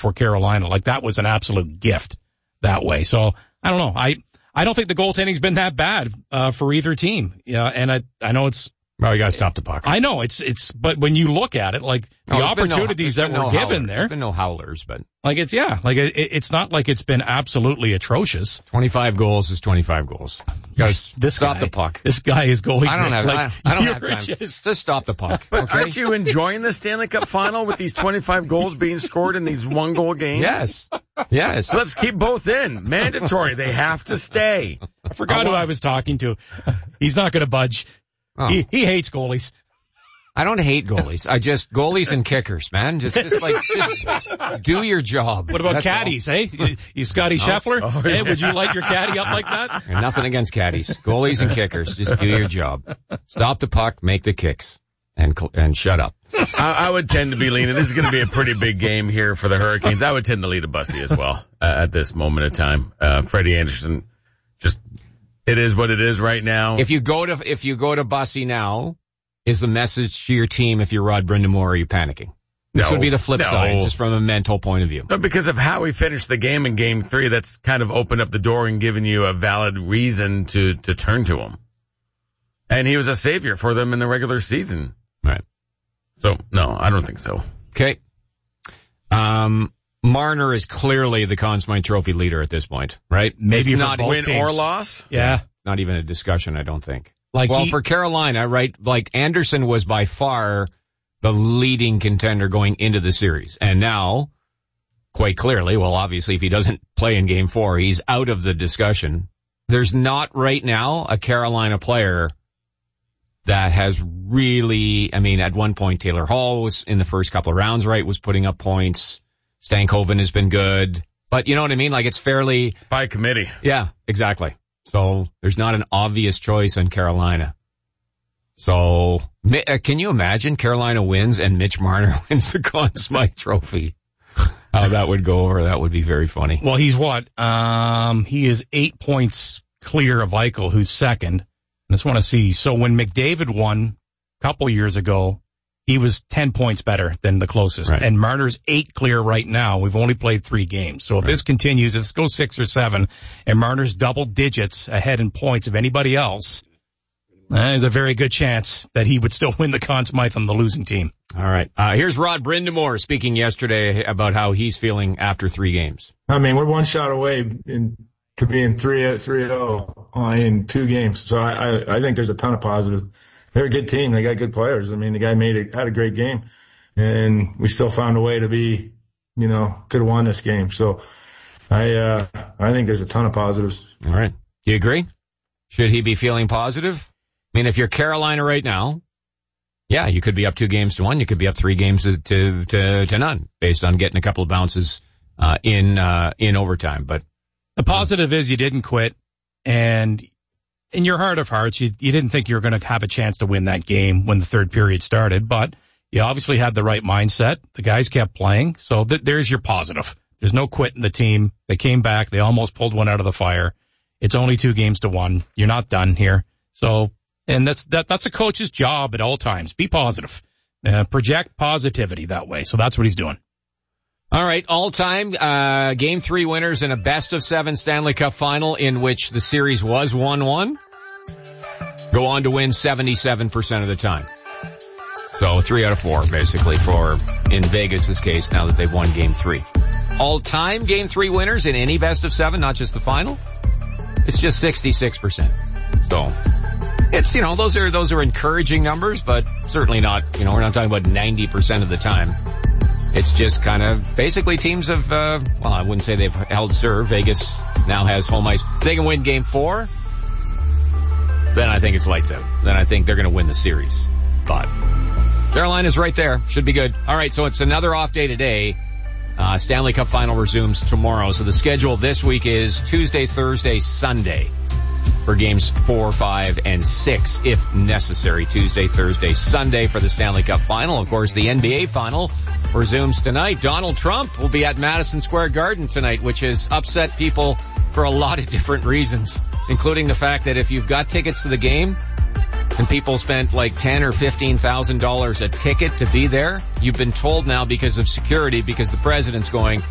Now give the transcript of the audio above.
for Carolina. Like, that was an absolute gift that way. So, I don't know. I don't think the goaltending's been that bad, for either team. Yeah, and I know it's... Well, you gotta stop the puck. I know, but when you look at it, like, the opportunities that were given there... There's been no howlers, but... Like, it's not like it's been absolutely atrocious. 25 goals is 25 goals. Stop the puck. This guy is goalie. I don't have time. Just stop the puck. But okay? aren't you enjoying the Stanley Cup final with these 25 goals being scored in these one-goal games? Yes. Let's keep both in. Mandatory. They have to stay. I forgot who I was talking to. He's not going to budge. Oh. He hates goalies. I don't hate goalies. Goalies and kickers, man. Just do your job. What about caddies, eh? You Scotty Scheffler? Oh, yeah. Hey, would you light your caddy up like that? And nothing against caddies. Goalies and kickers. Just do your job. Stop the puck, make the kicks, and shut up. I would tend to be leaning. This is going to be a pretty big game here for the Hurricanes. I would tend to lead a Bussy as well at this moment in time. Freddie Anderson, it is what it is right now. If you go to Bussy now, is the message to your team, if you're Rod Brind'Amour, are you panicking? This would be the flip side, just from a mental point of view. No, because of how we finished the game in Game 3, that's kind of opened up the door and given you a valid reason to turn to him. And he was a savior for them in the regular season. Right. So, no, I don't think so. Okay. Marner is clearly the Conn Smythe Trophy leader at this point, right? Maybe it's not win or loss? Yeah. Not even a discussion, I don't think. For Carolina, right, like Anderson was by far the leading contender going into the series. And now, quite clearly, well, obviously, if he doesn't play in Game 4, he's out of the discussion. There's not right now a Carolina player that has really, at one point, Taylor Hall was in the first couple of rounds, right, was putting up points. Stankoven has been good. But you know what I mean? Like, it's fairly... by committee. Yeah, exactly. So there's not an obvious choice in Carolina. So can you imagine Carolina wins and Mitch Marner wins the Conn Smythe Trophy? How that would go over. That would be very funny. Well, he's what? He is 8 points clear of Eichel, who's second. I just want to see. So when McDavid won a couple years ago, he was 10 points better than the closest. Right. And Marner's 8 clear right now. We've only played 3 games. So if this continues, if this goes 6 or 7, and Marner's double digits ahead in points of anybody else, there's a very good chance that he would still win the Conn Smythe on the losing team. All right. Here's Rod Brind'Amour speaking yesterday about how he's feeling after 3 games. We're one shot away to being 3-0 in 2 games. So I think there's a ton of positives. They're a good team. They got good players. The guy had a great game, and we still found a way to be, could have won this game. So I think there's a ton of positives. All right. Do you agree? Should he be feeling positive? If you're Carolina right now, yeah, you could be up 2-1. You could be up 3 games to none based on getting a couple of bounces, in overtime. But the positive is you didn't quit, and in your heart of hearts, you didn't think you were going to have a chance to win that game when the third period started, but you obviously had the right mindset. The guys kept playing, so there's your positive. There's no quit in the team. They came back. They almost pulled one out of the fire. It's only 2-1. You're not done here. So, and that's a coach's job at all times. Be positive. Project positivity that way. So that's what he's doing. All right, all-time Game 3 winners in a best-of-7 Stanley Cup final in which the series was 1-1 go on to win 77% of the time. So 3 out of 4, basically, in Vegas' case, now that they've won Game 3. All-time Game 3 winners in any best-of-7, not just the final, it's just 66%. So it's, those are encouraging numbers, but certainly not, we're not talking about 90% of the time. It's just kind of basically teams have, I wouldn't say they've held serve. Vegas now has home ice. If they can win Game 4, then I think it's lights out. Then I think they're going to win the series. But Carolina's right there. Should be good. All right, so it's another off day today. Stanley Cup final resumes tomorrow. So the schedule this week is Tuesday, Thursday, Sunday for games 4, 5, and 6, if necessary. Tuesday, Thursday, Sunday for the Stanley Cup final. Of course, the NBA final resumes tonight. Donald Trump will be at Madison Square Garden tonight, which has upset people for a lot of different reasons, including the fact that if you've got tickets to the game and people spent like $10,000 or $15,000 a ticket to be there, you've been told now because of security, because the president's going,